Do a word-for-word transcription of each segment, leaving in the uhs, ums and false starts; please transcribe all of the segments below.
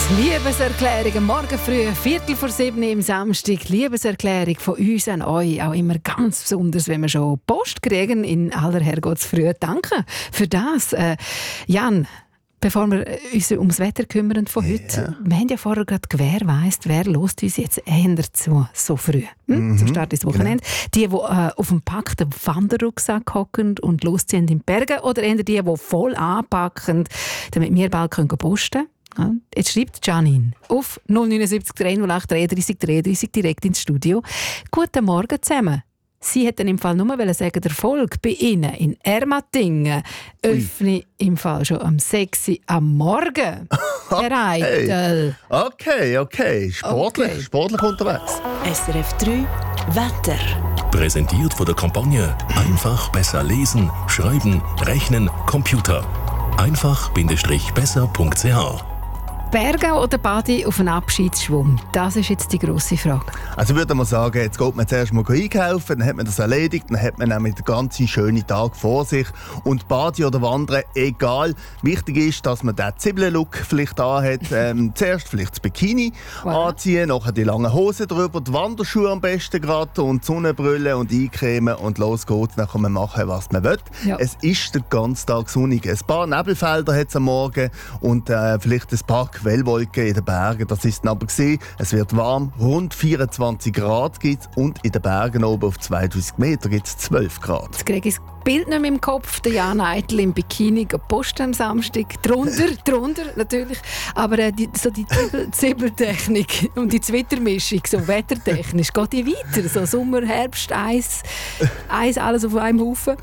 Liebeserklärung morgen früh, Viertel vor sieben im Samstag. Liebeserklärung von uns an euch. Auch immer ganz besonders, wenn wir schon Post kriegen in aller Herrgottsfrühe. Danke für das. Äh, Jan, bevor wir uns ums Wetter kümmern von heute, yeah. wir haben ja vorher gerade gewährleistet, wer hört uns jetzt eher zu, so früh, hm? mm-hmm. zum Start des Wochenende. Genau. Die, die äh, auf dem packten Wanderrucksack hocken und losziehen in die Berge, oder eher die, die voll anpacken, damit wir bald können posten können. Ja, jetzt schreibt Janine auf null neun sieben drei null acht drei drei drei drei direkt ins Studio. Guten Morgen zusammen. Sie hätten im Fall nur sagen, der Erfolg bei Ihnen in Ermatingen öffne im Fall schon am sechs Uhr am Morgen. Herr Eitel. Okay, okay. Sportlich, okay. Sportlich unterwegs. S R F drei Wetter. Präsentiert von der Kampagne Einfach besser lesen, schreiben, rechnen, Computer. einfach besser punkt c h. Bergau oder Badi auf einen Abschiedsschwung? Das ist jetzt die grosse Frage. Also würde man sagen, jetzt geht man zuerst mal einkaufen, dann hat man das erledigt, dann hat man nämlich den ganzen schönen Tag vor sich. Und Badi oder Wandern, egal. Wichtig ist, dass man den Zwiebeln-Look vielleicht anhat. Ähm, zuerst vielleicht das Bikini wow. anziehen, nachher die langen Hosen drüber, die Wanderschuhe am besten gerade und die Sonnenbrille und eincremen und los geht's. Dann kann man machen, was man will. Ja. Es ist den ganzen Tag sonnig. Ein paar Nebelfelder hat es am Morgen und äh, vielleicht ein paar Quellwolken in den Bergen. Das ist es aber gesehen. Es wird warm, rund vierundzwanzig Grad gibt's und in den Bergen oben auf zweitausend Meter gibt es zwölf Grad. Jetzt kriege ich das Bild nicht mehr im Kopf. Der Jan Eitel im Bikini posten am Samstag. Drunter, drunter natürlich. Aber äh, die, so die Zwiebeltechnik und die Zwittermischung, so wettertechnisch, geht die weiter? So Sommer, Herbst, Eis, Eis, alles auf einem Haufen?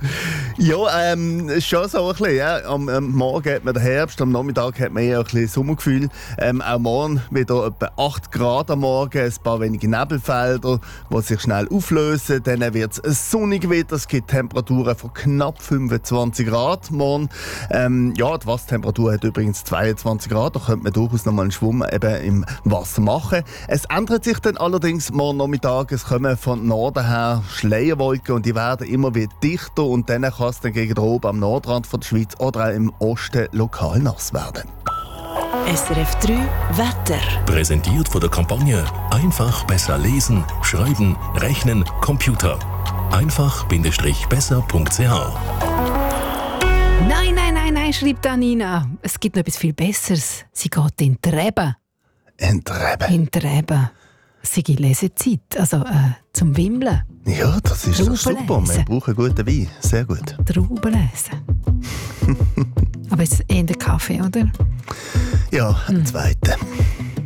Ja, ähm, schon so ein bisschen. Ja. Am, am Morgen hat man den Herbst, am Nachmittag hat man eher ein bisschen Sommergefühl. Ähm, auch morgen wieder etwa acht Grad am Morgen, ein paar wenige Nebelfelder, die sich schnell auflösen. Dann wird es sonnig wieder. Es gibt Temperaturen von knapp fünfundzwanzig Grad morgen. Ähm, ja, die Wassertemperatur hat übrigens zweiundzwanzig Grad. Da könnte man durchaus noch mal einen Schwumm eben im Wasser machen. Es ändert sich dann allerdings morgen Nachmittag. Es kommen von Norden her Schleierwolken und die werden immer wieder dichter. Und dann kann es dann gegen oben am Nordrand von der Schweiz oder auch im Osten lokal nass werden. S R F drei Wetter. Präsentiert von der Kampagne Einfach besser lesen, schreiben, rechnen, Computer. einfach besser punkt c h. Nein, nein, nein, nein, schreibt Anina. Es gibt noch etwas viel Besseres. Sie geht in die Rebe. In die Rebe? In die Rebe. Es sei Lesezeit, also äh, zum Wimmeln. Ja, das ist doch super. Wir brauchen guten Wein. Sehr gut. Trauben lesen. Aber jetzt eher der Kaffee, oder? Ja, einen zweiten.